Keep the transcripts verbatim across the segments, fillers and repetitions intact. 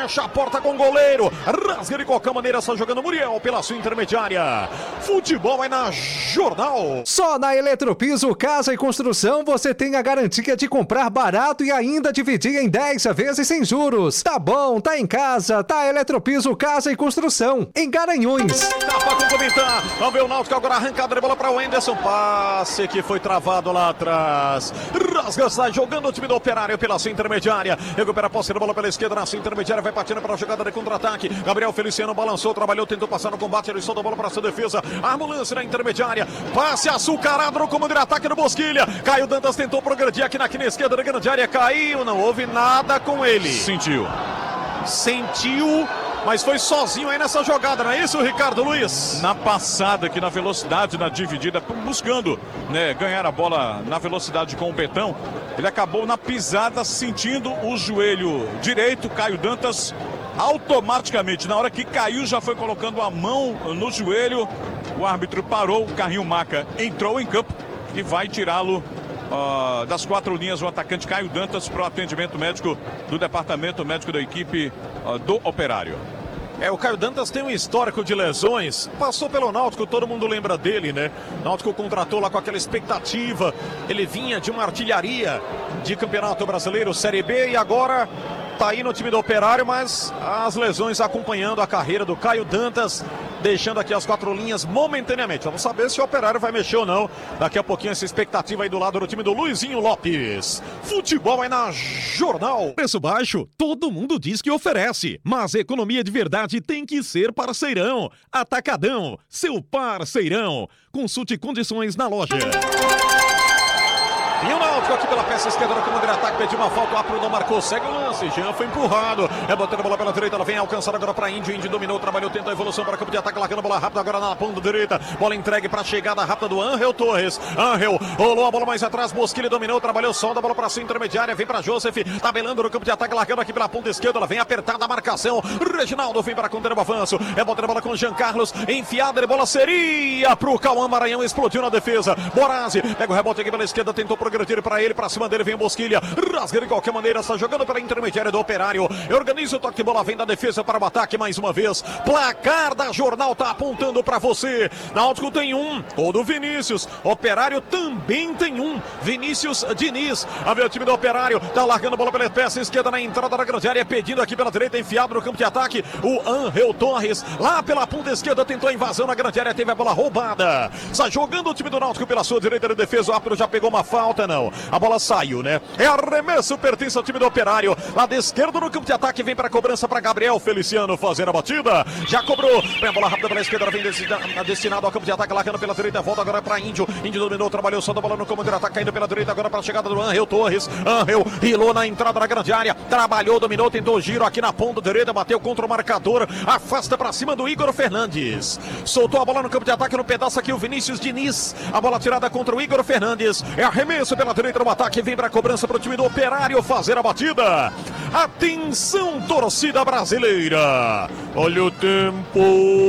fecha a porta com o goleiro, rasga de qualquer maneira, está jogando Muriel pela sua intermediária. Futebol é na Jornal. Só na Eletropiso Casa e Construção você tem a garantia de comprar barato e ainda dividir em dez vezes sem juros. Tá bom, tá em casa, tá Eletropiso Casa e Construção, em Garanhuns. Dá pra complementar, vamos ver o Náutico agora, arrancada de bola para o Anderson, passe que foi travado lá atrás. Rasga, sai jogando o time do Operário pela sua intermediária, recupera a posse da bola pela esquerda, na sua intermediária, vai partindo para a jogada de contra-ataque. Gabriel Feliciano balançou, trabalhou, tentou passar no combate, ele solta a bola para a sua defesa, arma o lance na intermediária, passe açucarado no comando de ataque do Bosquilha. Caio Dantas tentou progredir aqui na, aqui na esquerda da grande área, caiu, não houve nada com ele. Sentiu. Sentiu, mas foi sozinho aí nessa jogada, não é isso, Ricardo Luiz? Na passada aqui, na velocidade, na dividida, buscando, né, ganhar a bola na velocidade com o Betão, ele acabou na pisada sentindo o joelho direito. Caio Dantas automaticamente, na hora que caiu, já foi colocando a mão no joelho. O árbitro parou, o carrinho Maca entrou em campo e vai tirá-lo Uh, das quatro linhas, o atacante Caio Dantas, para o atendimento médico do departamento médico da equipe uh, do Operário. É, o Caio Dantas tem um histórico de lesões, passou pelo Náutico, todo mundo lembra dele, né? O Náutico contratou lá com aquela expectativa, ele vinha de uma artilharia de Campeonato Brasileiro Série B e agora tá aí no time do Operário, mas as lesões acompanhando a carreira do Caio Dantas, deixando aqui as quatro linhas momentaneamente. Vamos saber se o Operário vai mexer ou não. Daqui a pouquinho essa expectativa aí do lado do time do Luizinho Lopes. Futebol é na Jornal. Preço baixo, todo mundo diz que oferece, mas economia de verdade tem que ser parceirão. Atacadão, seu parceirão. Consulte condições na loja. E o Náutico aqui pela peça esquerda no comando de ataque, pediu uma falta, o Apro não marcou, segue o lance, Jean foi empurrado, é botando a bola pela direita, ela vem alcançada agora para Índio, Índio dominou, trabalhou, tentou a evolução para o campo de ataque, largando a bola rápida agora na ponta direita, bola entregue para a chegada rápida do Angel Torres, Angel rolou a bola mais atrás, Bosquilha dominou, trabalhou, solta a bola para sua intermediária, vem para Joseph, tabelando no campo de ataque, largando aqui pela ponta esquerda, ela vem apertada a marcação, Reginaldo vem para conter o avanço, é botando a bola com Jean Carlos, enfiada de bola seria para o Cauã Maranhão, explodiu na defesa, Borazzi, pega o rebote aqui pela esquerda, tentou progredir para ele, para cima dele vem o Bosquilha, rasga de qualquer maneira, está jogando pela intermediária do Operário, organiza o toque de bola, vem da defesa para o ataque mais uma vez, placar da Jornal tá apontando para você, Náutico tem um, o do Vinícius, Operário também tem um, Vinícius Diniz, a ver o time do Operário, tá largando a bola pela peça esquerda na entrada da grande área, pedindo aqui pela direita, enfiado no campo de ataque, o Angel Torres, lá pela ponta esquerda, tentou a invasão na grande área, teve a bola roubada, está jogando o time do Náutico pela sua direita de defesa, o árbitro já pegou uma falta, não, a bola saiu, né? É arremesso, pertence ao time do Operário. Lado esquerdo no campo de ataque, vem para a cobrança para Gabriel Feliciano fazer a batida. Já cobrou. Vem a bola rápida pela esquerda, vem destinado ao campo de ataque, largando pela direita, volta agora para Índio. Índio dominou, trabalhou, solta a bola no comando de ataque, caindo pela direita agora para a chegada do Angel Torres. Angel rilou na entrada da grande área, trabalhou, dominou, tentou giro aqui na ponta direita, bateu contra o marcador, afasta para cima do Igor Fernandes. Soltou a bola no campo de ataque, no pedaço aqui o Vinícius Diniz. A bola tirada contra o Igor Fernandes. É arremesso pela direita no ataque, vem para a cobrança para o time do Operário fazer a batida. Atenção, torcida brasileira. Olha o tempo.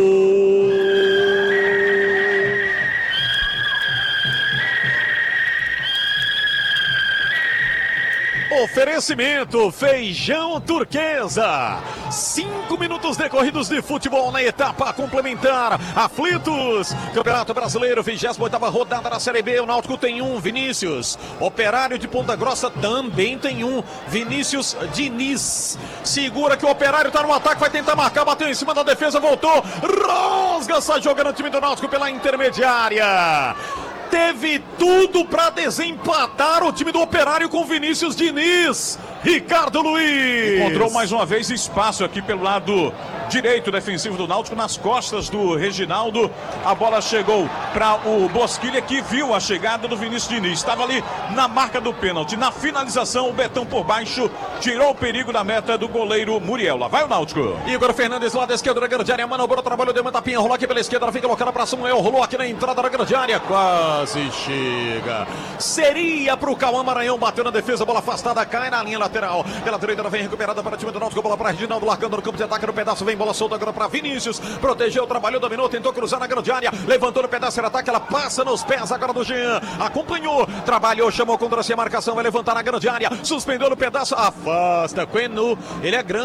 Oferecimento Feijão Turquesa. Cinco minutos decorridos de futebol na etapa complementar. Aflitos, Campeonato Brasileiro, vigésima oitava rodada da Série B. O Náutico tem um, Vinícius. Operário de Ponta Grossa também tem um, Vinícius Diniz. Segura que o Operário tá no ataque, vai tentar marcar, bateu em cima da defesa, voltou. Rosga, sai jogando o time do Náutico pela intermediária. Teve tudo para desempatar o time do Operário com Vinícius Diniz. Ricardo Luiz. Encontrou mais uma vez espaço aqui pelo lado direito defensivo do Náutico, nas costas do Reginaldo. A bola chegou para o Bosquilha, que viu a chegada do Vinícius Diniz. Estava ali na marca do pênalti. Na finalização, o Betão por baixo tirou o perigo da meta do goleiro Muriel. Lá vai o Náutico. Igor Fernandes lá da esquerda da grande área. Manobrou, trabalhou, deu uma tapinha, rolou aqui pela esquerda, fica colocando para Samuel, rolou aqui na entrada da grande área. Quase chega. Seria para o Cauã Maranhão, bateu na defesa, bola afastada, cai na linha lateral. Pela direita, ela vem recuperada para o time do Náutico, bola para Reginaldo, largando no campo de ataque no pedaço, vem bola solta agora para Vinícius, protegeu, trabalhou, dominou, tentou cruzar na grande área, levantou no pedaço de ataque, ela passa nos pés agora do Jean, acompanhou, trabalhou, chamou contra si a marcação, vai levantar na grande área, suspendeu no pedaço, afasta, Quenu, ele é grande.